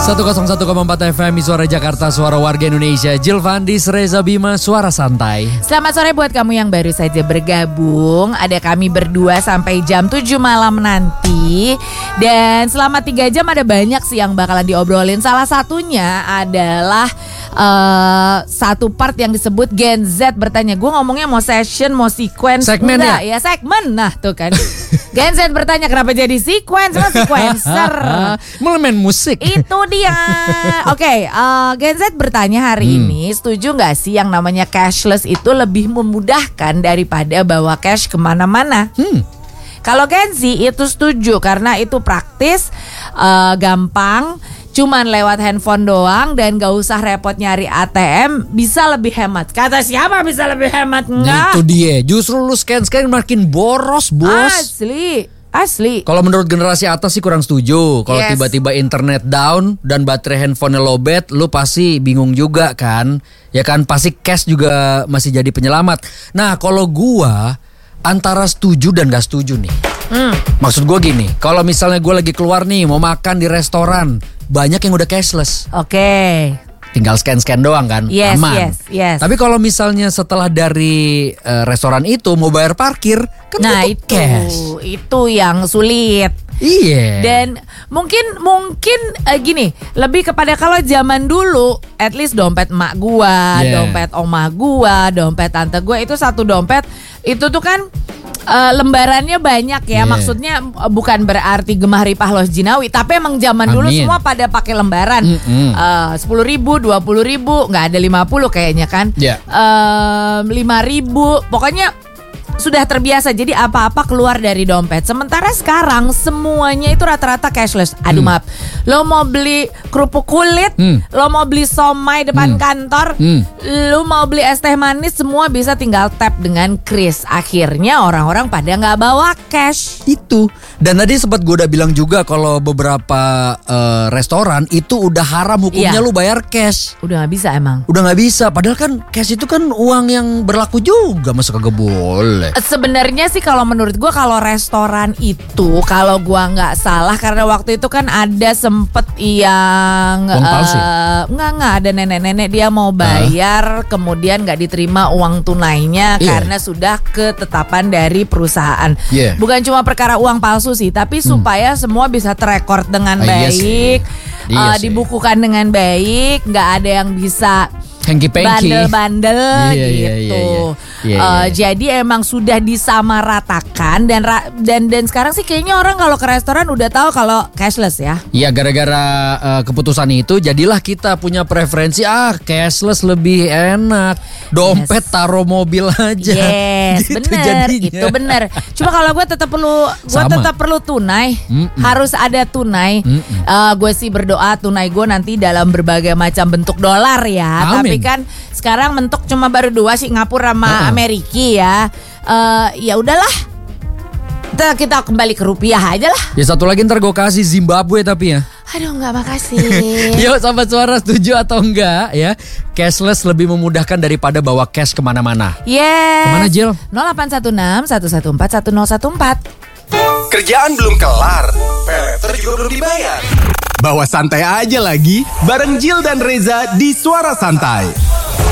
101,4 FM Suara Jakarta, suara warga Indonesia. Jill Vandis, Reza Bima, suara santai. Selamat sore buat kamu yang baru saja bergabung. Ada kami berdua sampai jam 7 malam nanti. Dan selama 3 jam ada banyak sih yang bakalan diobrolin. Salah satunya adalah satu part yang disebut Gen Z bertanya. Gue ngomongnya mau session, mau sequence. Segmen enggak, ya segmen. Nah tuh kan. Gen Z bertanya kenapa jadi sequence, sama sequencer. Mulai main musik. Itu dia. Oke, Gen Z bertanya hari ini, setuju gak sih yang namanya cashless itu lebih memudahkan daripada bawa cash kemana-mana? Kalau Gen Z itu setuju karena itu praktis, gampang, cuman lewat handphone doang dan gak usah repot nyari ATM, bisa lebih hemat. Kata siapa bisa lebih hemat? Nah, Enggak. itu dia. Justru lu scan-scan makin boros, bos. Asli. Kalau menurut generasi atas sih kurang setuju. Kalau Yes. tiba-tiba internet down dan baterai handphonenya lowbat, lu pasti bingung juga kan? Ya kan, pasti cash juga masih jadi penyelamat. Nah, kalau gua antara setuju dan gak setuju nih. Maksud gua gini, kalau misalnya gua lagi keluar nih mau makan di restoran, banyak yang udah cashless. Oke. Tinggal scan-scan doang kan, Yes, aman. yes. Tapi kalau misalnya setelah dari restoran itu mau bayar parkir, kan Nah butuh cash. itu yang sulit. Iya. Dan mungkin gini, lebih kepada kalau zaman dulu, at least dompet emak gua, Yeah. dompet omah gua, dompet tante gua itu satu dompet itu tuh kan lembarannya banyak ya. Yeah. Maksudnya bukan berarti gemah ripah loh jinawi, tapi emang zaman dulu Amin. semua pada pakai lembaran. 10.000, 20.000, nggak ada 50 kayaknya kan. Yeah. 5.000, pokoknya sudah terbiasa, jadi apa-apa keluar dari dompet. Sementara sekarang semuanya itu rata-rata cashless. Aduh maaf, lo mau beli kerupuk kulit, lo mau beli somai depan kantor, lo mau beli es teh manis, semua bisa tinggal tap dengan kris. Akhirnya orang-orang pada nggak bawa cash. Itu. Dan tadi sempat gue udah bilang juga kalau beberapa restoran itu udah haram hukumnya Iya. lu bayar cash. Udah nggak bisa emang. Udah nggak bisa. Padahal kan cash itu kan uang yang berlaku juga, masa kagak boleh. Sebenarnya sih kalau menurut gue kalau restoran itu, kalau gue nggak salah, karena waktu itu kan ada sempet yang Uang palsu? nggak ada nenek-nenek dia mau bayar kemudian nggak diterima uang tunainya Iya. karena sudah ketetapan dari perusahaan. Iya. Bukan cuma perkara uang palsu sih, tapi supaya semua bisa terekord dengan Iya sih. baik, Iya sih. dibukukan dengan baik, nggak ada yang bisa Hengki-pengki. bandel-bandel Iya, gitu. iya, iya, iya. Iya, iya. Jadi emang sudah disamaratakan dan sekarang sih kayaknya orang kalau ke restoran udah tahu kalau cashless ya. Iya, gara-gara keputusan itu jadilah kita punya preferensi cashless lebih enak. Dompet taruh mobil aja. Yes, Gitu bener, jadinya. itu bener. Cuma kalau gue tetap perlu tunai, harus ada tunai. Gue sih berdoa tunai gue nanti dalam berbagai macam bentuk dolar ya. Amin. Tapi kan sekarang bentuk cuma baru 2 sih, Singapura sama Amerika ya. Ya udahlah, kita kembali ke rupiah aja lah. Ya satu lagi ntar gue kasih Zimbabwe tapi ya. Aduh nggak makasih. Yuk sahabat suara, setuju atau enggak ya? Cashless lebih memudahkan daripada bawa cash kemana-mana. Yes. Kemana Jill? 0816 114 1014. Kerjaan belum kelar, peleter juga belum dibayar. Bawa santai aja lagi, bareng Jill dan Reza di Suara Santai.